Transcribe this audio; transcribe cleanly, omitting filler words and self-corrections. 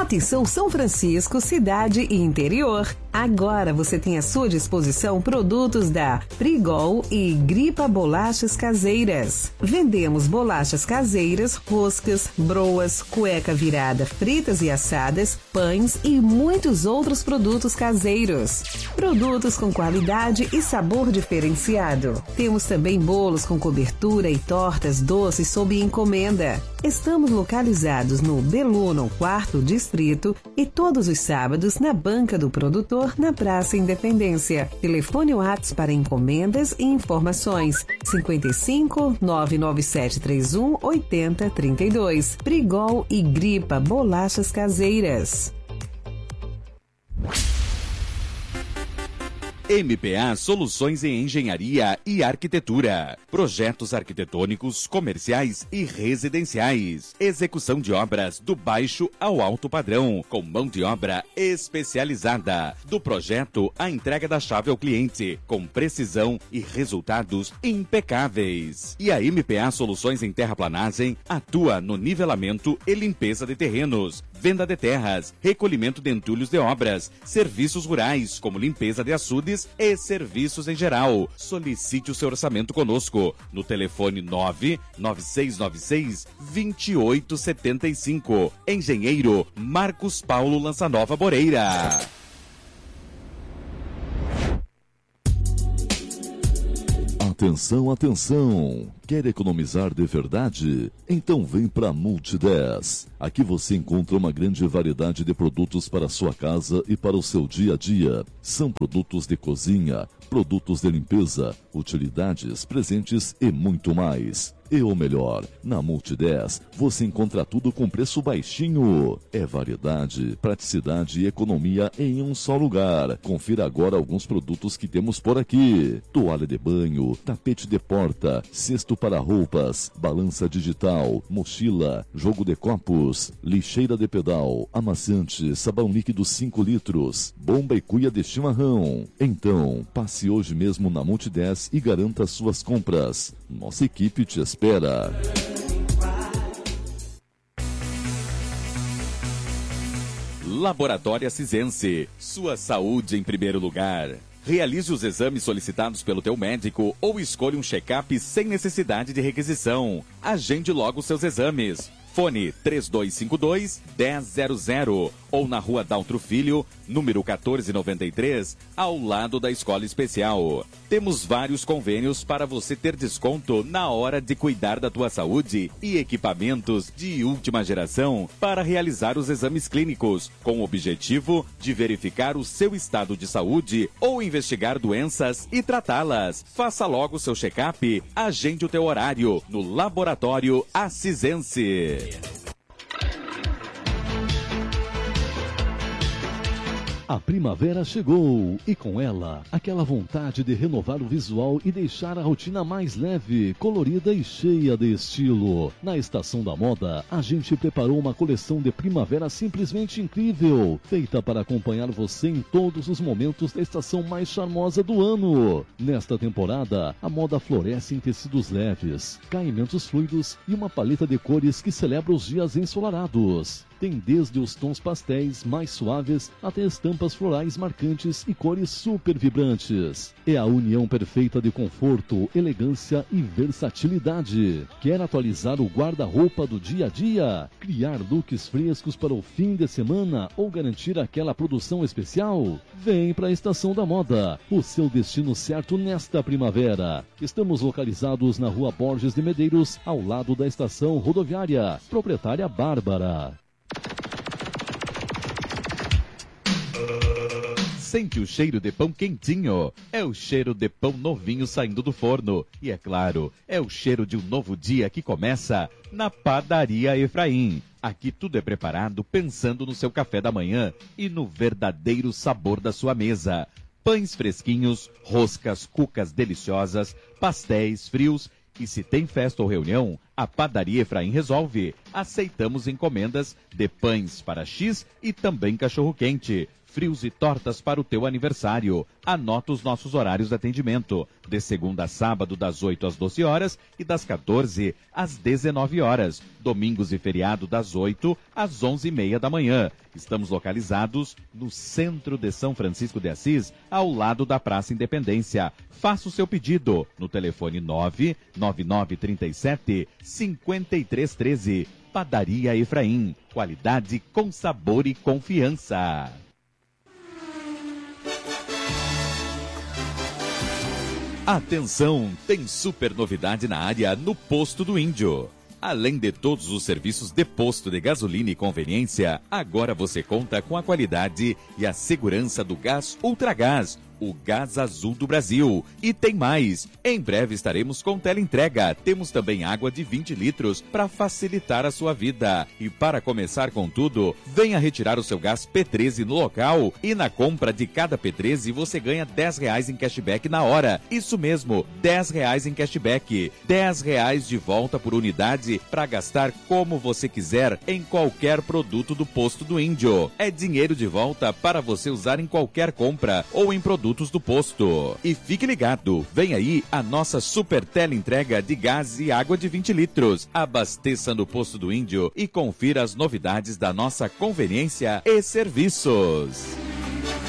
Loteção São Francisco, cidade e interior. Agora você tem à sua disposição produtos da Frigol e Gripa Bolachas Caseiras. Vendemos bolachas caseiras, roscas, broas, cueca virada, fritas e assadas, pães e muitos outros produtos caseiros. Produtos com qualidade e sabor diferenciado. Temos também bolos com cobertura e tortas doces sob encomenda. Estamos localizados no Beluno, 4º Distrito, e todos os sábados na Banca do Produtor, na Praça Independência. Telefone WhatsApp para encomendas e informações: 55 99731 8032. Frigol e Gripa Bolachas Caseiras. MPA Soluções em Engenharia e Arquitetura. Projetos arquitetônicos, comerciais e residenciais. Execução de obras do baixo ao alto padrão, com mão de obra especializada. Do projeto à entrega da chave ao cliente, com precisão e resultados impecáveis. E a MPA Soluções em Terraplanagem atua no nivelamento e limpeza de terrenos, venda de terras, recolhimento de entulhos de obras, serviços rurais, como limpeza de açudes e serviços em geral. Solicite o seu orçamento conosco no telefone 99696-2875. Engenheiro Marcos Paulo Lançanova Moreira. Atenção, atenção! Quer economizar de verdade? Então vem para Multi10. Aqui você encontra uma grande variedade de produtos para a sua casa e para o seu dia a dia. São produtos de cozinha, produtos de limpeza, utilidades, presentes e muito mais. E o melhor, na Multi10 você encontra tudo com preço baixinho. É variedade, praticidade e economia em um só lugar. Confira agora alguns produtos que temos por aqui: toalha de banho, tapete de porta, cesto para roupas, balança digital, mochila, jogo de copos, lixeira de pedal, amaciante, sabão líquido 5 litros, bomba e cuia de chimarrão. Então, passe hoje mesmo na Multi10 e garanta suas compras. Nossa equipe te espera. Laboratório Cisense. Sua saúde em primeiro lugar. Realize os exames solicitados pelo teu médico ou escolha um check-up sem necessidade de requisição. Agende logo seus exames. Fone 3252-1000 ou na Rua Daltro Filho, número 1493, ao lado da Escola Especial. Temos vários convênios para você ter desconto na hora de cuidar da tua saúde e equipamentos de última geração para realizar os exames clínicos, com o objetivo de verificar o seu estado de saúde ou investigar doenças e tratá-las. Faça logo o seu check-up, agende o teu horário no Laboratório Cisense. A primavera chegou e com ela aquela vontade de renovar o visual e deixar a rotina mais leve, colorida e cheia de estilo. Na Estação da Moda, a gente preparou uma coleção de primavera simplesmente incrível, feita para acompanhar você em todos os momentos da estação mais charmosa do ano. Nesta temporada, a moda floresce em tecidos leves, caimentos fluidos e uma paleta de cores que celebra os dias ensolarados. Tem desde os tons pastéis mais suaves até estampas florais marcantes e cores super vibrantes. É a união perfeita de conforto, elegância e versatilidade. Quer atualizar o guarda-roupa do dia a dia? Criar looks frescos para o fim de semana ou garantir aquela produção especial? Vem para a Estação da Moda, o seu destino certo nesta primavera. Estamos localizados na Rua Borges de Medeiros, ao lado da Estação Rodoviária. Proprietária Bárbara. Sente o cheiro de pão quentinho. É o cheiro de pão novinho saindo do forno. E é claro, é o cheiro de um novo dia que começa na Padaria Efraim. Aqui tudo é preparado pensando no seu café da manhã e no verdadeiro sabor da sua mesa. Pães fresquinhos, roscas, cucas deliciosas, pastéis frios. E se tem festa ou reunião, a Padaria Efraim resolve. Aceitamos encomendas de pães para X e também cachorro-quente. frios e tortas para o teu aniversário. Anota os nossos horários de atendimento, de segunda a sábado das 8 às 12 horas e das 14 às 19 horas. Domingos e feriado das 8 às 11h30 da manhã. Estamos localizados no centro de São Francisco de Assis, ao lado da Praça Independência. Faça o seu pedido no telefone 99937-5313. Padaria Efraim. Qualidade com sabor e confiança. Atenção, tem super novidade na área no Posto do Índio. Além de todos os serviços de posto de gasolina e conveniência, agora você conta com a qualidade e a segurança do gás Ultragás, o gás azul do Brasil. E tem mais, em breve estaremos com teleentrega. Temos também água de 20 litros para facilitar a sua vida. E para começar com tudo, venha retirar o seu gás P13 no local e na compra de cada P13 você ganha R$10 em cashback na hora. Isso mesmo, R$10 em cashback. R$10 de volta por unidade para gastar como você quiser em qualquer produto do Posto do Índio. É dinheiro de volta para você usar em qualquer compra ou em produtos do posto. E fique ligado, vem aí a nossa super teleentrega de gás e água de 20 litros. Abasteça no Posto do Índio e confira as novidades da nossa conveniência e serviços.